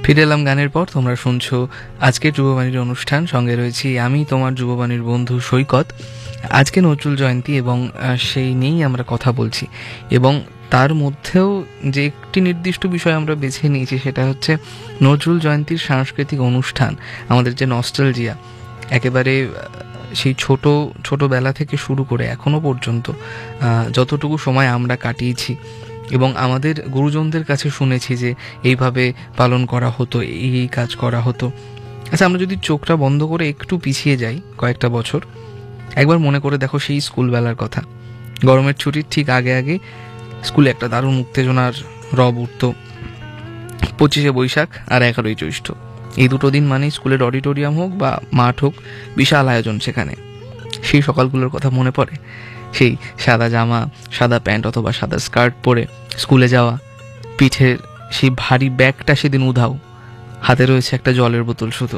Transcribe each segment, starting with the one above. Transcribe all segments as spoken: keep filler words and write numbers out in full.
ফিরে এলাম গানের পর। তোমরা শুনছো আজকের যুববাণীর অনুষ্ঠান, সঙ্গে রয়েছি আমি তোমার যুববাণীর বন্ধু সৈকত। আজকে নজরুল জয়ন্তী এবং সেই নিয়েই আমরা কথা বলছি, এবং তার মধ্যেও যে একটি নির্দিষ্ট বিষয় আমরা বেছে নিয়েছি সেটা হচ্ছে নজরুল জয়ন্তীর সাংস্কৃতিক অনুষ্ঠান। আমাদের যে নস্টালজিয়া, একেবারে সেই ছোট ছোটোবেলা থেকে শুরু করে এখনও পর্যন্ত যতটুকু সময় আমরা কাটিয়েছি এবং আমাদের গুরুজনদের কাছে শুনেছি যে এইভাবে পালন করা হতো, এই এই কাজ করা হতো। আচ্ছা, আমরা যদি চোখটা বন্ধ করে একটু পিছিয়ে যাই কয়েকটা বছর, একবার মনে করে দেখো সেই স্কুলবেলার কথা। গরমের ছুটির ঠিক আগে আগে স্কুলে একটা দারুণ উত্তেজনার রব উঠত। পঁচিশে বৈশাখ আর এগারোই জ্যৈষ্ঠ, এই দুটো দিন মানেই স্কুলের অডিটোরিয়াম হোক বা মাঠ হোক, বিশাল আয়োজন সেখানে। সেই সকালগুলোর কথা মনে পড়ে, সেই সাদা জামা, সাদা প্যান্ট অথবা সাদা স্কার্ট পরে স্কুলে যাওয়া, পিঠের সেই ভারী ব্যাগটা সেদিন উধাও, হাতে রয়েছে একটা জলের বোতল শুধু।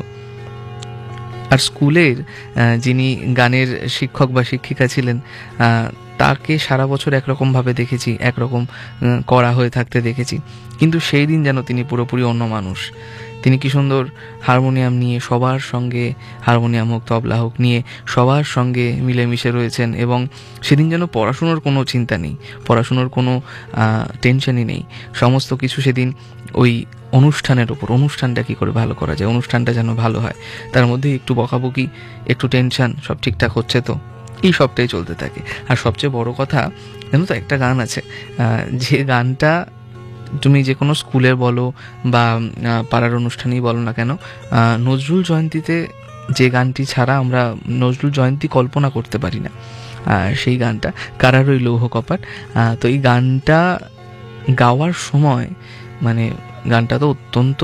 আর স্কুলের যিনি গানের শিক্ষক বা শিক্ষিকা ছিলেন, তাকে সারা বছর একরকমভাবে দেখেছি, একরকম করা হয়ে থাকতে দেখেছি, কিন্তু সেই দিন যেন তিনি পুরোপুরি অন্য মানুষ। তিনি কি সুন্দর হারমোনিয়াম নিয়ে সবার সঙ্গে, হারমোনিয়াম হোক তবলা হোক নিয়ে সবার সঙ্গে মিলেমিশে রয়েছেন, এবং সেদিন যেন পড়াশুনোর কোনো চিন্তা নেই, পড়াশুনোর কোনো টেনশনই নেই। সমস্ত কিছু সেদিন ওই অনুষ্ঠানের ওপর, অনুষ্ঠানটা কী করে ভালো করা যায়, অনুষ্ঠানটা যেন ভালো হয়, তার মধ্যে একটু বকাবকি, একটু টেনশন, সব ঠিকঠাক হচ্ছে তো, এই সবটাই চলতে থাকে। আর সবচেয়ে বড় কথা জানো তো, একটা গান আছে, যে গানটা তুমি যে কোনো স্কুলের বলো বা পাড়ার অনুষ্ঠানেই বলো না কেন, নজরুল জয়ন্তীতে যে গানটি ছাড়া আমরা নজরুল জয়ন্তী কল্পনা করতে পারি না, সেই গানটা কারার ওই লৌহ কপাট। তো এই গানটা গাওয়ার সময়, মানে গানটা তো অত্যন্ত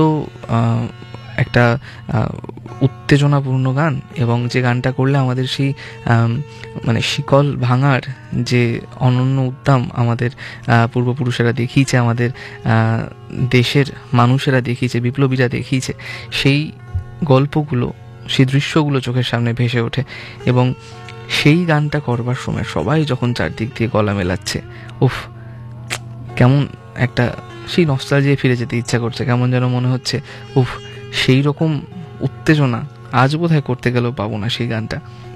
একটা উত্তেজনাপূর্ণ গান, এবং যে গানটা করলে আমাদের সেই মানে শিকল ভাঙার যে অনন্য উদ্যম আমাদের পূর্বপুরুষেরা দেখিয়েছে, আমাদের দেশের মানুষেরা দেখিয়েছে, বিপ্লবীরা দেখিয়েছে, সেই গল্পগুলো, সেই দৃশ্যগুলো চোখের সামনে ভেসে ওঠে। এবং সেই গানটা করবার সময় সবাই যখন চারদিক দিয়ে গলা মেলাচ্ছে, উফ, কেমন একটা সেই নস্টালজিয়ায় ফিরে যেতে ইচ্ছা করছে। কেমন যেন মনে হচ্ছে, উফ, সেই রকম উত্তেজনা আজ বোধহয় করতে গেলেও পাবো না সেই গানটা।